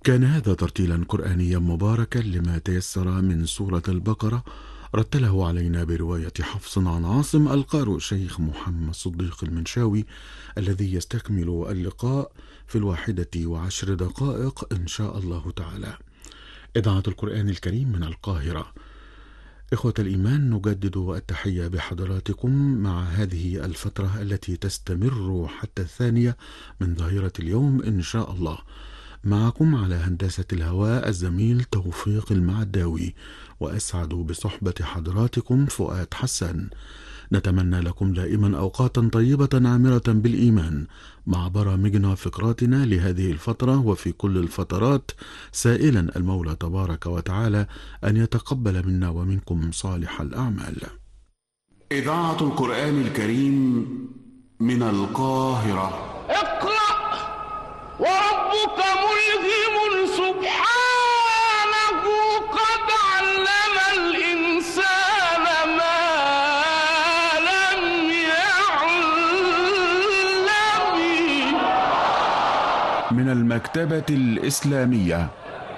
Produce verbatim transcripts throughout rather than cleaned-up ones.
كان هذا ترتيلا قرآنيا مباركا لما تيسر من سورة البقرة، رتله علينا برواية حفص عن عاصم القارئ الشيخ محمد صديق المنشاوي، الذي يستكمل اللقاء في الواحدة وعشر دقائق إن شاء الله تعالى. إذاعة القرآن الكريم من القاهرة. إخوة الإيمان، نجدد التحية بحضراتكم مع هذه الفترة التي تستمر حتى الثانية من ظهيرة اليوم إن شاء الله. معكم على هندسة الهواء الزميل توفيق المعداوي، وأسعد بصحبة حضراتكم فؤاد حسن. نتمنى لكم دائما أوقاتا طيبة عامرة بالإيمان مع برامجنا فقراتنا لهذه الفترة وفي كل الفترات، سائلا المولى تبارك وتعالى أن يتقبل منا ومنكم صالح الأعمال. إذاعة القرآن الكريم من القاهرة. اقرأ وربك ملهم سبحانه قد علم الإنسان ما لم يعلم. من المكتبة الإسلامية،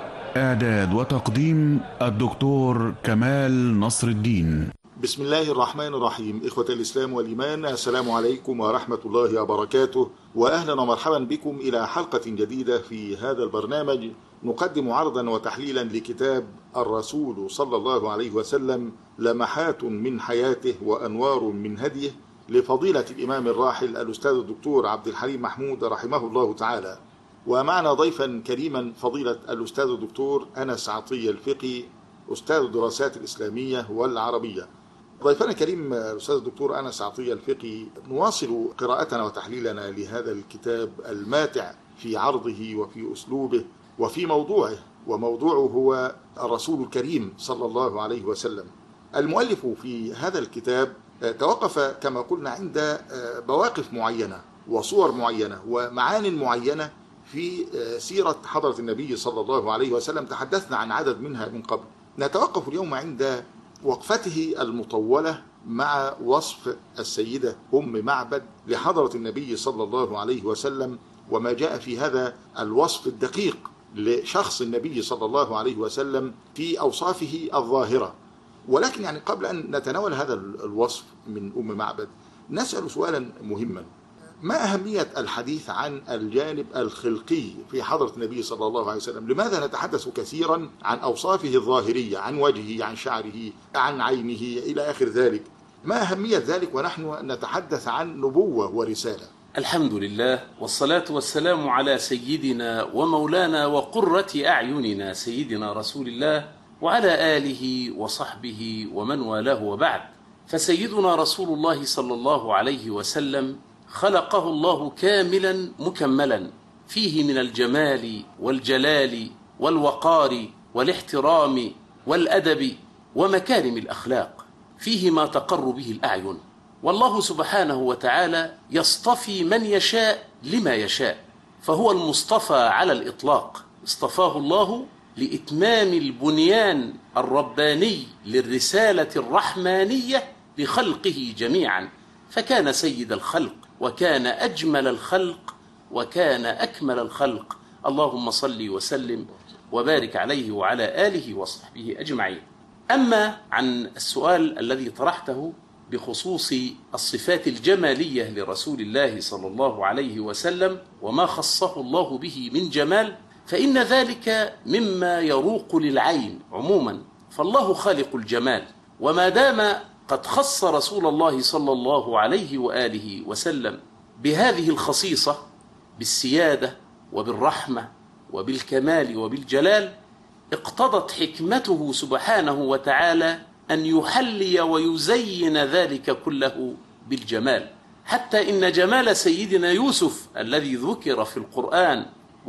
إعداد وتقديم الدكتور كمال نصر الدين. بسم الله الرحمن الرحيم. إخوة الإسلام والإيمان، السلام عليكم ورحمة الله وبركاته، وأهلا ومرحبا بكم إلى حلقة جديدة في هذا البرنامج. نقدم عرضا وتحليلا لكتاب الرسول صلى الله عليه وسلم، لمحات من حياته وأنوار من هديه، لفضيلة الإمام الراحل الأستاذ الدكتور عبد الحليم محمود رحمه الله تعالى. ومعنا ضيفا كريما فضيلة الأستاذ الدكتور أنس عطية الفقي، أستاذ الدراسات الإسلامية والعربية. ضيفنا الكريم الأستاذ الدكتور أنس عطية الفقي، نواصل قراءتنا وتحليلنا لهذا الكتاب الماتع في عرضه وفي أسلوبه وفي موضوعه، وموضوعه هو الرسول الكريم صلى الله عليه وسلم. المؤلف في هذا الكتاب توقف كما قلنا عند مواقف معينة وصور معينة ومعان معينة في سيرة حضرة النبي صلى الله عليه وسلم، تحدثنا عن عدد منها من قبل. نتوقف اليوم عند وقفته المطولة مع وصف السيدة أم معبد لحضرة النبي صلى الله عليه وسلم، وما جاء في هذا الوصف الدقيق لشخص النبي صلى الله عليه وسلم في أوصافه الظاهرة. ولكن يعني قبل أن نتناول هذا الوصف من أم معبد، نسأل سؤالا مهما: ما أهمية الحديث عن الجانب الخلقي في حضرة النبي صلى الله عليه وسلم؟ لماذا نتحدث كثيرا عن أوصافه الظاهرية، عن وجهه، عن شعره، عن عينه إلى آخر ذلك؟ ما أهمية ذلك ونحن نتحدث عن نبوة ورسالة؟ الحمد لله، والصلاة والسلام على سيدنا ومولانا وقرة أعيننا سيدنا رسول الله، وعلى آله وصحبه ومن والاه، وبعد. فسيدنا رسول الله صلى الله عليه وسلم خلقه الله كاملا مكملا، فيه من الجمال والجلال والوقار والاحترام والأدب ومكارم الأخلاق، فيه ما تقر به الأعين. والله سبحانه وتعالى يصطفي من يشاء لما يشاء، فهو المصطفى على الإطلاق. اصطفاه الله لإتمام البنيان الرباني للرسالة الرحمانية لخلقه جميعا، فكان سيد الخلق وكان أجمل الخلق وكان أكمل الخلق. اللهم صل وسلم وبارك عليه وعلى آله وصحبه أجمعين. أما عن السؤال الذي طرحته بخصوص الصفات الجمالية لرسول الله صلى الله عليه وسلم وما خصه الله به من جمال، فإن ذلك مما يروق للعين عموما، فالله خالق الجمال. وما دام قد خص رسول الله صلى الله عليه وآله وسلم بهذه الخصيصة، بالسيادة وبالرحمة وبالكمال وبالجلال، اقتضت حكمته سبحانه وتعالى أن يحلي ويزين ذلك كله بالجمال، حتى إن جمال سيدنا يوسف الذي ذكر في القرآن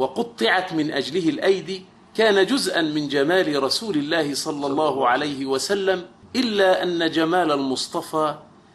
وقطعت من أجله الأيدي كان جزءا من جمال رسول الله صلى الله عليه وسلم، إلا أن جمال المصطفى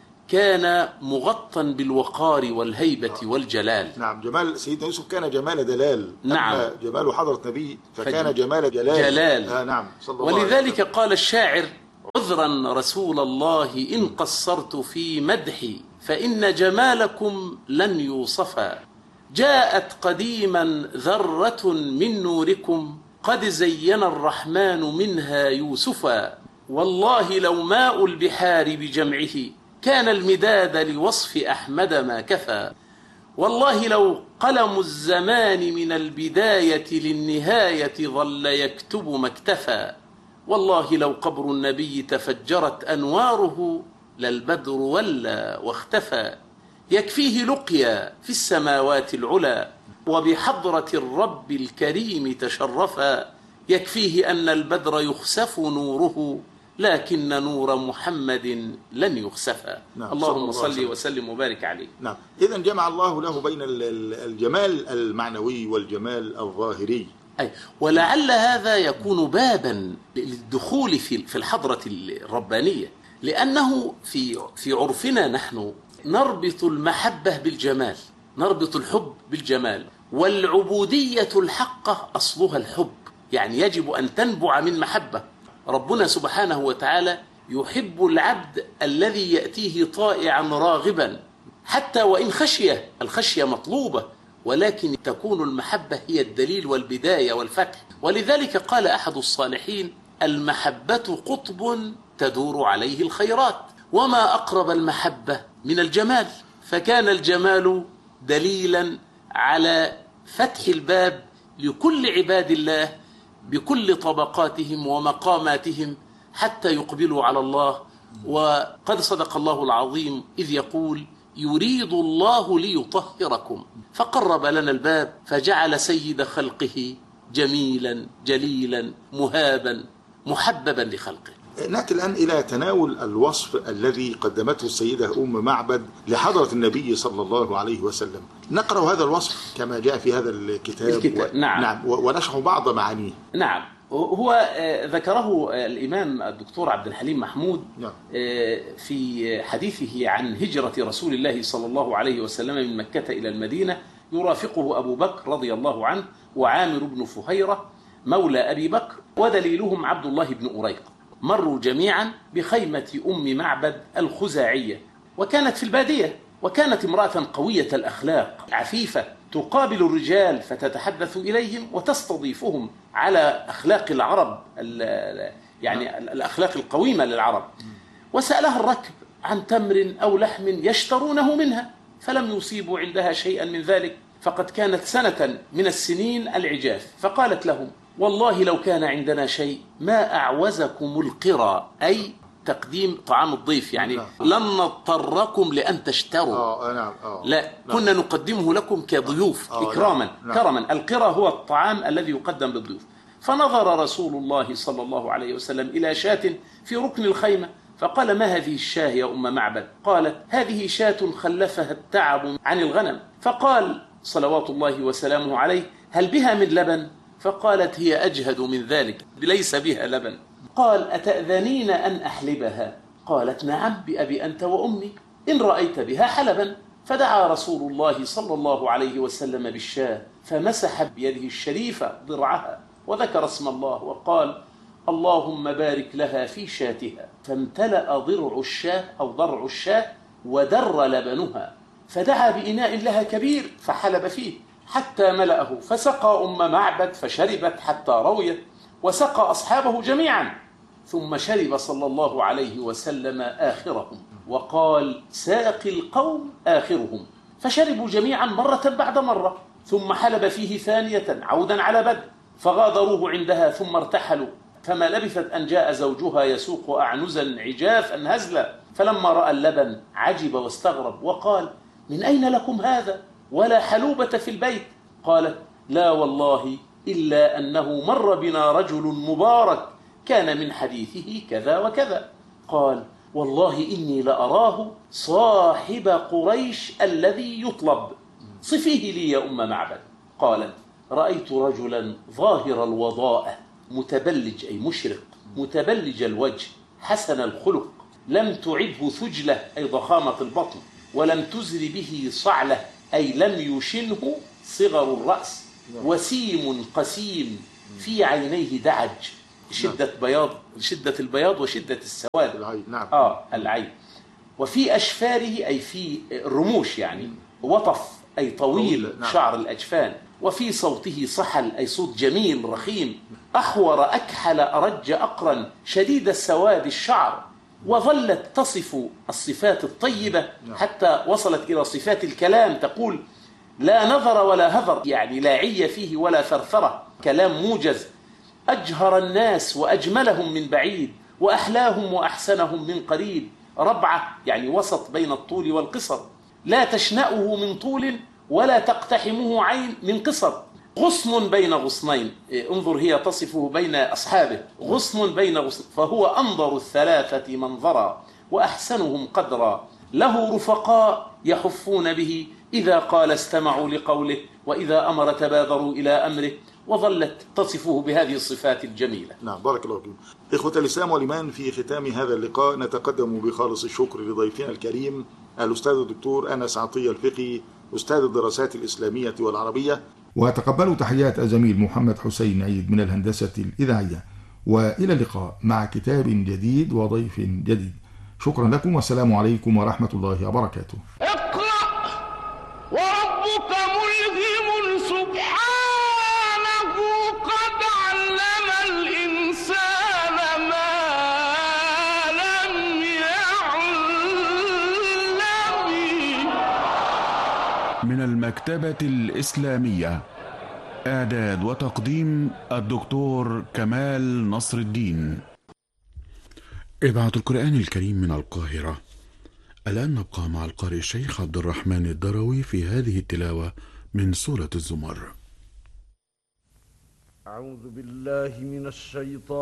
كان مغطى بالوقار والهيبة والجلال. نعم، جمال سيدنا يوسف كان جمال دلال. نعم. أما جمال حضرة النبي فكان جمال جلال, جلال. آه نعم صلى الله عليه ولذلك قال الشاعر: عذرا رسول الله إن قصرت في مدحي، فإن جمالكم لن يوصفا. جاءت قديما ذرة من نوركم قد زين الرحمن منها يوسفا، والله لو ماء البحار بجمعه كان المداد لوصف أحمد ما كفى، والله لو قلم الزمان من البداية للنهاية ظل يكتب ما اكتفى، والله لو قبر النبي تفجرت أنواره للبدر ولى واختفى، يكفيه لقيا في السماوات العلى وبحضرة الرب الكريم تشرفا، يكفيه أن البدر يخسف نوره لكن نور محمد لن يخسفا. نعم. اللهم صل وسلم وبارك عليه. نعم. إذن جمع الله له بين الجمال المعنوي والجمال الظاهري. أي ولعل هذا يكون بابا للدخول في الحضرة الربانية، لأنه في في عرفنا نحن نربط المحبة بالجمال، نربط الحب بالجمال، والعبودية الحقة أصلها الحب، يعني يجب أن تنبع من محبة. ربنا سبحانه وتعالى يحب العبد الذي يأتيه طائعا راغبا، حتى وإن خشية، الخشية مطلوبة، ولكن تكون المحبة هي الدليل والبداية والفتح. ولذلك قال أحد الصالحين: المحبة قطب تدور عليه الخيرات، وما أقرب المحبة من الجمال، فكان الجمال دليلا على فتح الباب لكل عباد الله بكل طبقاتهم ومقاماتهم حتى يقبلوا على الله. وقد صدق الله العظيم إذ يقول: يريد الله ليطهركم، فقرب لنا الباب فجعل سيد خلقه جميلا جليلا مهابا محببا لخلقه. نأتي الآن إلى تناول الوصف الذي قدمته السيدة أم معبد لحضرة النبي صلى الله عليه وسلم. نقرأ هذا الوصف كما جاء في هذا الكتاب, الكتاب. و... نعم. نعم ونشرح بعض معانيه. نعم. هو ذكره الإمام الدكتور عبد الحليم محمود في حديثه عن هجرة رسول الله صلى الله عليه وسلم من مكة إلى المدينة، يرافقه أبو بكر رضي الله عنه وعامر بن فهيرة مولى أبي بكر، ودليلهم عبد الله بن أريق. مروا جميعا بخيمة أم معبد الخزاعية، وكانت في البادية، وكانت امرأة قوية الأخلاق عفيفة تقابل الرجال فتتحدث إليهم وتستضيفهم على أخلاق العرب، يعني الأخلاق القويمة للعرب. وسألها الركب عن تمر أو لحم يشترونه منها، فلم يصيبوا عندها شيئا من ذلك، فقد كانت سنة من السنين العجاف. فقالت لهم: والله لو كان عندنا شيء ما أعوزكم القرى، أي تقديم طعام الضيف، يعني لن نضطركم لأن تشتروا، آه نعم آه لا كنا نعم. نقدمه لكم كضيوف آه إكراما نعم. كرما. القرى هو الطعام الذي يقدم للضيوف. فنظر رسول الله صلى الله عليه وسلم إلى شاة في ركن الخيمة، فقال: ما هذه الشاة يا أم معبد؟ قالت: هذه شاة خلفها التعب عن الغنم. فقال صلوات الله وسلامه عليه: هل بها من لبن؟ فقالت: هي أجهد من ذلك، ليس بها لبن. قال: أتأذنين أن أحلبها؟ قالت: نعم بأبي أنت وأمي، إن رأيت بها حلبا. فدعا رسول الله صلى الله عليه وسلم بالشاة، فمسح بيده الشريفة ضرعها وذكر اسم الله وقال: اللهم بارك لها في شاتها. فامتلأ ضرع الشاة أو ضرع الشاة ودر لبنها، فدعا بإناء لها كبير فحلب فيه حتى ملأه، فسقى أم معبد فشربت حتى رويت، وسقى أصحابه جميعا، ثم شرب صلى الله عليه وسلم آخرهم وقال: ساقي القوم آخرهم. فشربوا جميعا مرة بعد مرة، ثم حلب فيه ثانية عودا على بدء، فغادروه عندها ثم ارتحلوا. فما لبثت أن جاء زوجها يسوق أعنزا عجافا هزلا، فلما رأى اللبن عجب واستغرب وقال: من أين لكم هذا ولا حلوبة في البيت؟ قالت: لا والله إلا أنه مر بنا رجل مبارك كان من حديثه كذا وكذا. قال: والله إني لأراه صاحب قريش الذي يطلب، صفيه لي يا أم معبد. قالت: رأيت رجلا ظاهر الوضاءة متبلج أي مشرق، متبلج الوجه، حسن الخلق، لم تعبه ثجلة أي ضخامة البطن، ولم تزر به صعلة أي لم يشنه صغر الرأس، وسيم قسيم في عينيه دعج، شدة بياض، شدة البياض وشدة السواد، العين. نعم. آه العين. وفي أشفاره أي في الرموش يعني وطف أي طويل نعم. شعر الأجفان، وفي صوته صحل أي صوت جميل رخيم، أحور أكحل أرج أقرن شديد السواد الشعر، وظلت تصف الصفات الطيبة حتى وصلت إلى صفات الكلام، تقول لا نظر ولا هذر، يعني لا عي فيه ولا ثرثرة، كلام موجز، أجهر الناس وأجملهم من بعيد، وأحلاهم وأحسنهم من قريب، ربعة يعني وسط بين الطول والقصر، لا تشنأه من طول ولا تقتحمه عين من قصر، غصن بين غصنين، انظر هي تصفه بين أصحابه، غصن بين غصن، فهو أنظر الثلاثة منظرا وأحسنهم قدرا، له رفقاء يحفون به، إذا قال استمعوا لقوله، وإذا أمر تبادروا إلى أمره، وظلت تصفه بهذه الصفات الجميلة. نعم، بارك الله فيكم. إخوة الإسلام والإيمان، في ختام هذا اللقاء نتقدم بخالص الشكر لضيفنا الكريم الأستاذ الدكتور أنس عطية الفقي، أستاذ الدراسات الإسلامية والعربية. وتقبلوا تحيات الزميل محمد حسين عيد من الهندسة الإذاعية، وإلى اللقاء مع كتاب جديد وضيف جديد. شكرا لكم، والسلام عليكم ورحمة الله وبركاته. اقرأ وربك ملهم سبحانه قد علم الإنسان ما لم يعلم. من المكتبة الإسلامية، إعداد وتقديم الدكتور كمال نصر الدين. إذاعة القرآن الكريم من القاهرة. الآن نبقى مع القارئ الشيخ عبد الرحمن الدروي في هذه التلاوة من سورة الزمر. أعوذ بالله من الشيطان